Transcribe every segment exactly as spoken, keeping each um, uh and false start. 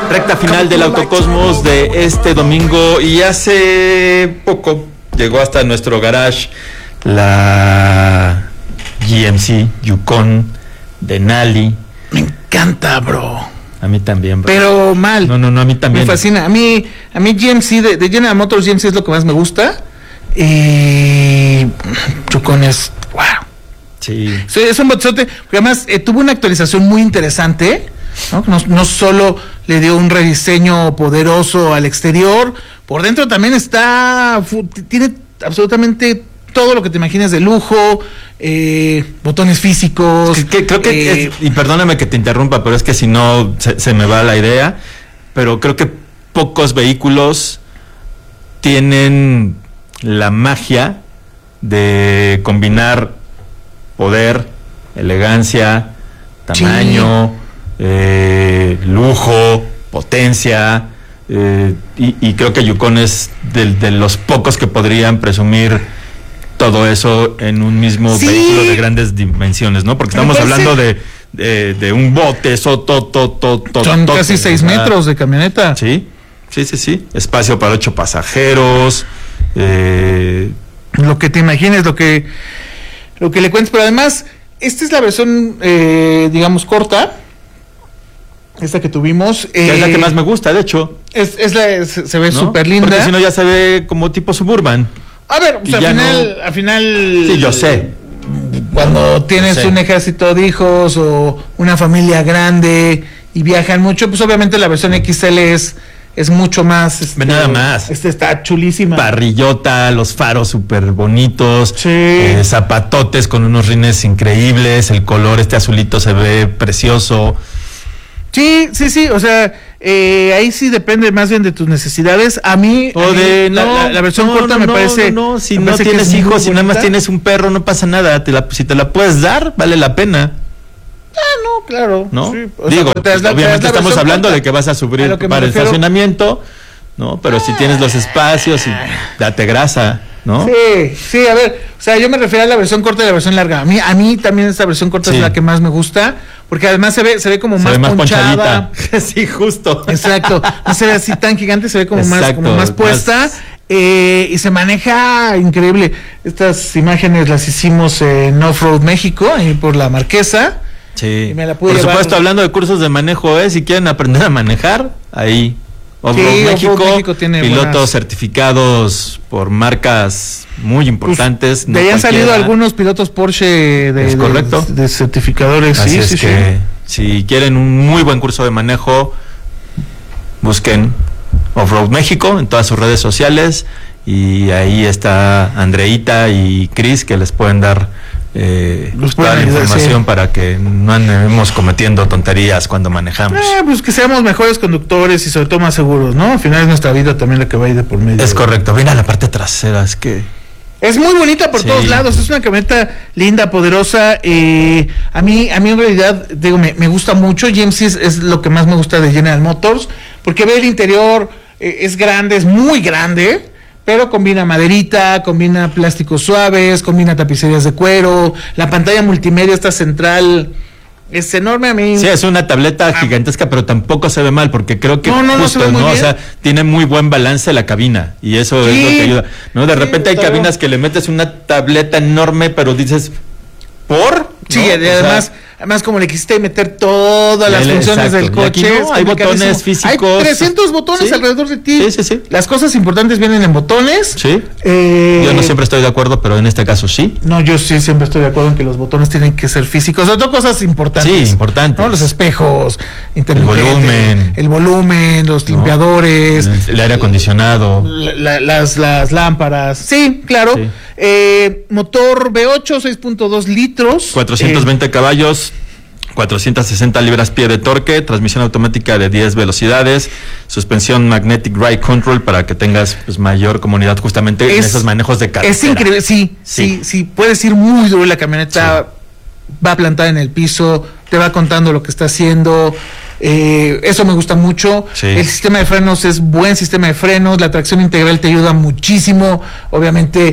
Recta final del Autocosmos de este domingo, y hace poco llegó hasta nuestro garage la G M C Yukon Denali. Me encanta, bro. A mí también, bro. Pero mal. No, no, no, a mí también. Me fascina. A mí, a mí G M C, de, de General Motors, G M C es lo que más me gusta. Y Yukon es, wow. Sí. Sí, es un botezote, porque además eh, tuvo una actualización muy interesante, ¿no? No, no solo le dio un rediseño poderoso al exterior, por dentro también está, fu- tiene absolutamente todo lo que te imagines de lujo, eh, botones físicos. Que, que, creo que, eh, es, y perdóname que te interrumpa, pero es que si no se, se me va la idea, pero creo que pocos vehículos tienen la magia de combinar poder, elegancia, tamaño, sí. eh, lujo, potencia, eh, y, y creo que Yukon es de, de los pocos que podrían presumir todo eso en un mismo sí. vehículo de grandes dimensiones, ¿no? Porque estamos hablando de, de, de un bote, so, to, to, to, to, son to, casi seis metros de camioneta. Sí, sí, sí, sí. Espacio para ocho pasajeros. Eh, lo que te imagines, lo que lo que le cuentes, pero además esta es la versión, eh, digamos, corta, esta que tuvimos. Que eh, es la que más me gusta, de hecho. Es, es la, es, se ve ¿no? súper linda. Porque si no ya se ve como tipo Suburban. A ver, pues al final, no... al final... Sí, yo sé. Cuando tienes sé. un ejército de hijos o una familia grande y viajan mucho, pues obviamente la versión X L es... es mucho más. Este, Nada más. Este está chulísima. Parrillota, los faros súper bonitos. Sí. Eh, zapatotes con unos rines increíbles. El color, este azulito se ve precioso. Sí, sí, sí. O sea, eh, ahí sí depende más bien de tus necesidades. A mí, o a mí de, la, no, la, la versión no, corta no, me no, parece. No, no, si me no parece tienes hijos, si nada más bonita. tienes un perro, no pasa nada. Te la, si te la puedes dar, vale la pena. Ah, no, claro. ¿No? Sí, Digo, sea, te la, obviamente te estamos hablando corta, de que vas a subir a para el estacionamiento, ¿no? Pero ah, si tienes los espacios y date grasa, ¿no? Sí, sí, a ver, o sea, yo me refiero a la versión corta y la versión larga. A mí, a mí también esta versión corta sí. es la que más me gusta, porque además se ve, se ve como se más, ve más ponchada. Sí, justo. Exacto. No se ve así tan gigante, se ve como Exacto, más, como más puesta. Más... Eh, y se maneja increíble. Estas imágenes las hicimos en Off-Road México, ahí por la Marquesa. Sí. Y me la pude por llevar... supuesto, hablando de cursos de manejo, ¿eh? Si quieren aprender a manejar, ahí. Off-Road sí, México, Off-Road México tiene pilotos buenas... certificados por marcas muy importantes. Pues, no de ahí han salido algunos pilotos Porsche de, es correcto. de, de certificadores. Así sí, es sí, que sí. si quieren un muy buen curso de manejo, busquen Off-Road México en todas sus redes sociales, y ahí está Andreita y Cris que les pueden dar eh, toda la información sí. para que no andemos cometiendo tonterías cuando manejamos. Eh, pues que seamos mejores conductores y sobre todo más seguros, ¿no? Al final es nuestra vida también la que va a ir de por medio. Es correcto. Mira la parte trasera, es que... Es muy bonita por sí. todos lados, es una camioneta linda, poderosa. Eh, a mí, a mí en realidad, digo, me, me gusta mucho. G M C es, es lo que más me gusta de General Motors, porque ve el interior, eh, es grande, es muy grande, pero combina maderita, combina plásticos suaves, combina tapicerías de cuero, la pantalla multimedia esta central es enorme. A mí sí, es una tableta ah. gigantesca, pero tampoco se ve mal, porque creo que no, no, justo, no, se ve muy ¿no? bien. O sea, tiene muy buen balance la cabina, y eso sí. es lo que ayuda, ¿no? De sí, repente hay cabinas que le metes una tableta enorme, pero dices, ¿por? Sí, ¿no? y además, sea, además como le quisiste meter todas las el, funciones exacto. del coche, no, hay botones físicos. Hay trescientos botones ¿sí? alrededor de ti. Sí, sí, sí. Las cosas importantes vienen en botones. Sí. Eh, yo no siempre estoy de acuerdo, pero en este caso sí. No, yo sí siempre estoy de acuerdo en que los botones tienen que ser físicos. Son cosas importantes. Sí, importantes. ¿no? Los espejos, el volumen, el volumen, los ¿no? limpiadores, el, el aire acondicionado, la, la, las, las lámparas. Sí, claro. Sí. Eh, motor V ocho, seis punto dos litros. cuatrocientos veinte eh, caballos. cuatrocientas sesenta libras-pie de torque, transmisión automática de diez velocidades, suspensión Magnetic Ride Control para que tengas pues, mayor comodidad justamente es, en esos manejos de carretera. Es increíble, sí, sí, sí, sí, puedes ir muy duro, la camioneta sí. va plantada en el piso, te va contando lo que está haciendo, eh, eso me gusta mucho. Sí. El sistema de frenos es buen sistema de frenos, la tracción integral te ayuda muchísimo, obviamente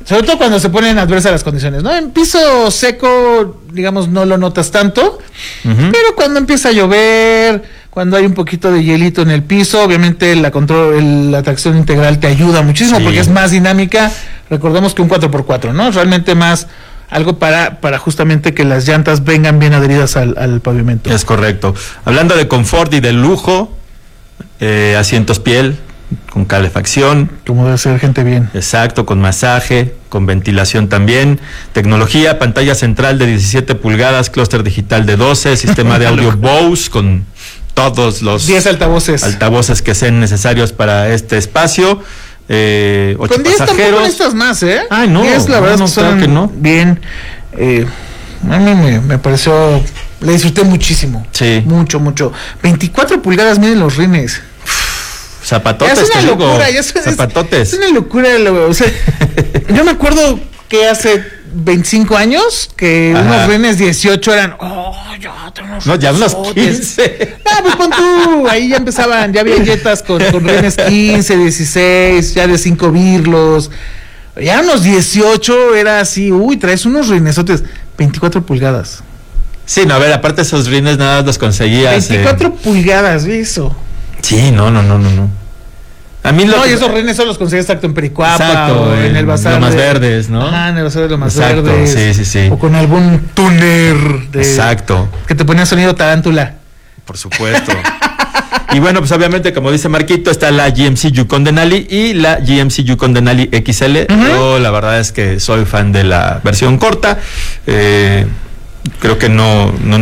Sobre todo cuando se ponen adversas las condiciones, ¿no? En piso seco, digamos, no lo notas tanto, uh-huh. pero cuando empieza a llover, cuando hay un poquito de hielito en el piso, obviamente la control, el, la tracción integral te ayuda muchísimo sí. porque es más dinámica, recordemos que un cuatro por cuatro, ¿no? Realmente más algo para, para justamente que las llantas vengan bien adheridas al, al pavimento. Es correcto. Hablando de confort y de lujo, eh, asientos piel, con calefacción. Como debe ser, gente bien. Exacto, con masaje, con ventilación también. Tecnología, pantalla central de diecisiete pulgadas, clúster digital de doce, sistema de audio Bose con todos los diez altavoces. altavoces que sean necesarios para este espacio. Eh, ocho con diez pasajeros. Tampoco necesitas más, ¿eh? Ay, no. diez, la no, verdad, no, son claro que no. bien. Eh, a mí me, me pareció, le disfruté muchísimo. Sí. Mucho, mucho. veinticuatro pulgadas, miren los rines. Zapatotes, es una te locura, digo. Es, Zapatotes. Es una locura. Lo, o sea, yo me acuerdo que hace veinticinco años que Ajá. unos rines dieciocho eran, oh, ya tenemos no, ya unos quince. No, pues pon tú, ahí ya empezaban, ya había jetas con, con rines quince, dieciséis, ya de cinco birlos. Ya unos dieciocho era así, uy, traes unos rinesotes, veinticuatro pulgadas. Sí, no, a ver, aparte esos rines nada los conseguías. veinticuatro eh. pulgadas, eso. Sí, no, no, no, no, no. A mí lo no, que... y esos renes solo los consigues exacto en Pericuapa exacto, o en el bazar Lomas de... Verdes, ¿no? Ajá, en el bazar de Lomas exacto, Verdes. Sí, sí, sí. O con algún túner de... Exacto. Que te ponía sonido tarántula. Por supuesto. Y bueno, pues obviamente, como dice Marquito, está la G M C Yukon Denali y la G M C Yukon Denali X L. Uh-huh. Yo la verdad es que soy fan de la versión corta. Eh... Creo que no, no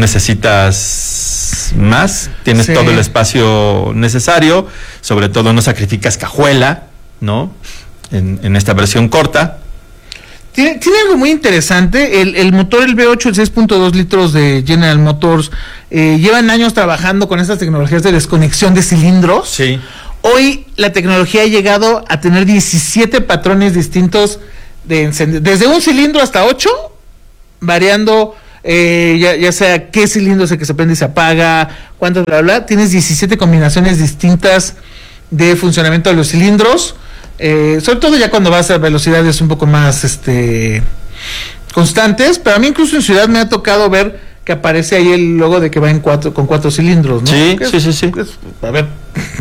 necesitas más, tienes sí. todo el espacio necesario, sobre todo no sacrificas cajuela, ¿no? En, en esta versión corta. Tiene, tiene algo muy interesante, el, el motor, el V ocho, el seis punto dos litros de General Motors, eh, llevan años trabajando con estas tecnologías de desconexión de cilindros. Sí. Hoy la tecnología ha llegado a tener diecisiete patrones distintos de encender, desde un cilindro hasta ocho, variando... Eh, ya, ya sea qué cilindro es el que se prende y se apaga, cuánto, bla, bla, tienes diecisiete combinaciones distintas de funcionamiento de los cilindros, eh, sobre todo ya cuando vas a velocidades un poco más este constantes, pero a mí incluso en ciudad me ha tocado ver que aparece ahí el logo de que va en cuatro, con cuatro cilindros, ¿no? Sí, es, sí, sí, sí. Es, a ver,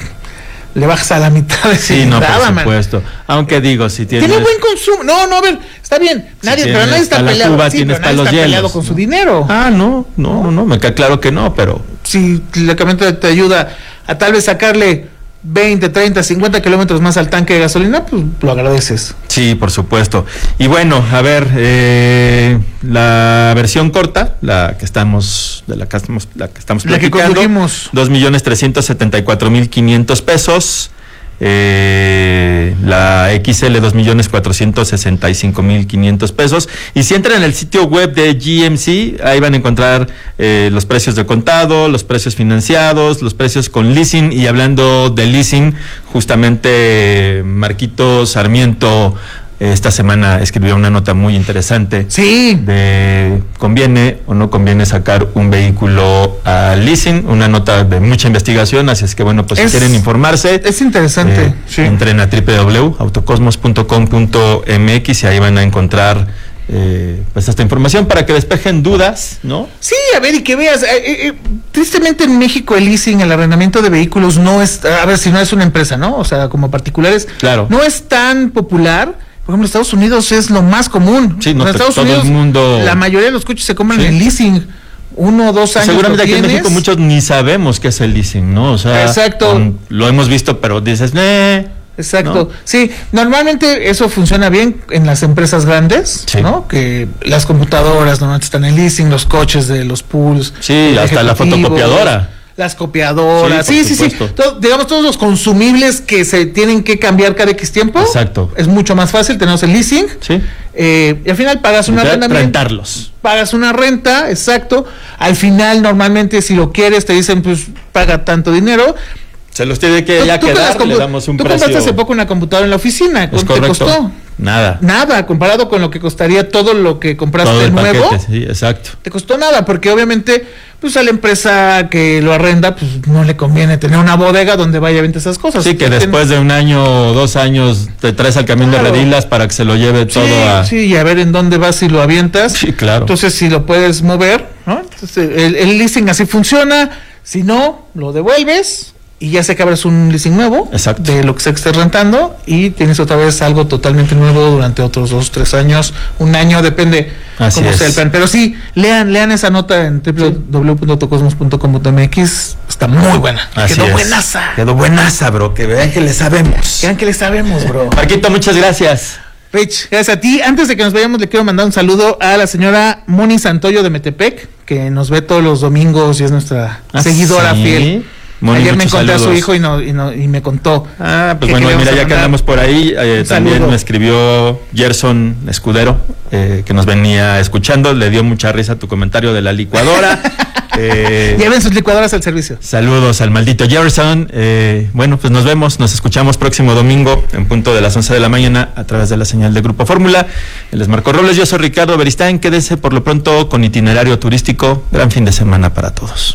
le bajas a la mitad de sí, no, por supuesto. Man. Aunque digo, si tienes... Tiene buen consumo. No, no, a ver, está bien. Nadie, si pero nadie está peleado. Cuba, sí, tienes pero nadie está está los peleado hielos, con ¿no? su dinero. Ah, no, no, no, no, me queda claro que no, pero... Si la camioneta te ayuda a tal vez sacarle veinte, treinta, cincuenta kilómetros más al tanque de gasolina, pues lo agradeces. Sí, por supuesto. Y bueno, a ver, eh, la versión corta, la que estamos, de la que estamos, la que estamos platicando, la que condujimos, dos millones trescientos setenta y cuatro mil quinientos pesos. Eh, la X L dos millones cuatrocientos sesenta y cinco mil quinientos pesos, y si entran en el sitio web de G M C, ahí van a encontrar eh, los precios de contado, los precios financiados, los precios con leasing. Y hablando de leasing, justamente Marquito Sarmiento esta semana escribió una nota muy interesante. Sí. De conviene o no conviene sacar un vehículo a leasing, una nota de mucha investigación, así es que bueno, pues es, si quieren informarse, es interesante. Eh, sí. Entren a doble u doble u doble u punto autocosmos punto com punto m x y ahí van a encontrar eh, pues esta información para que despejen dudas, ¿no? Sí, a ver, y que veas, eh, eh, tristemente en México el leasing, el arrendamiento de vehículos no es, a ver, si no es una empresa, ¿no? O sea, como particulares, claro, no es tan popular. Por ejemplo, en Estados Unidos es lo más común. Sí, no, en Estados todo Unidos, el mundo... la mayoría de los coches se compran sí. en leasing. Uno o dos años. Seguramente aquí en México muchos ni sabemos qué es el leasing, ¿no? O sea, exacto. Con, lo hemos visto, pero dices, eh. Exacto. ¿No? Sí, normalmente eso funciona bien en las empresas grandes, sí. ¿no? Que las computadoras normalmente están en leasing, los coches de los pools. Sí, hasta la fotocopiadora. Las copiadoras, sí, sí, sí, sí. Todo, digamos, todos los consumibles que se tienen que cambiar cada X tiempo. Exacto. Es mucho más fácil, tenemos el leasing. Sí. Eh, y al final pagas una renta. Rentarlos. Pagas una renta, exacto. Al final, normalmente, si lo quieres, te dicen, pues, paga tanto dinero. Se los tiene que ya quedar, le damos un tú precio. Tú compraste hace poco una computadora en la oficina. ¿Cuánto te costó? Nada. Nada, comparado con lo que costaría todo lo que compraste todo el nuevo. Paquete, sí, exacto. Te costó nada, porque obviamente pues a la empresa que lo arrenda, pues no le conviene tener una bodega donde vaya a vender esas cosas. Sí, que después de un año o dos años te traes al camión claro. de redilas para que se lo lleve sí, todo a... Sí, y a ver en dónde vas y lo avientas. Sí, claro. Entonces, si lo puedes mover, ¿no? Entonces, el, el leasing así funciona. Si no, lo devuelves y ya se que abres un leasing nuevo. Exacto. De lo que se esté rentando y tienes otra vez algo totalmente nuevo durante otros dos, tres años, un año, depende así cómo es. sea el plan. Pero sí, lean, lean esa nota en doble u doble u doble u punto autocosmos punto com punto m x, está muy buena. Así Quedó es. buenaza. Quedó buenaza, bro, que vean que le sabemos. Vean que le sabemos, bro. Marquito, muchas gracias. Rich, gracias a ti. Antes de que nos vayamos, le quiero mandar un saludo a la señora Moni Santoyo de Metepec, que nos ve todos los domingos y es nuestra ¿Ah, seguidora sí? fiel. Moni, ayer me encontré saludos. a su hijo y, no, y, no, y me contó. Ah, pues que bueno, mira, ya mandar. que andamos por ahí, eh, también saludo. me escribió Gerson Escudero, eh, que nos venía escuchando, le dio mucha risa tu comentario de la licuadora. eh, Lleven sus licuadoras al servicio. Saludos al maldito Gerson. Eh, bueno, pues nos vemos, nos escuchamos próximo domingo en punto de las once de la mañana a través de la señal de Grupo Fórmula. Él es Marco Robles, yo soy Ricardo Beristain. Quédese por lo pronto con itinerario turístico. Gran fin de semana para todos.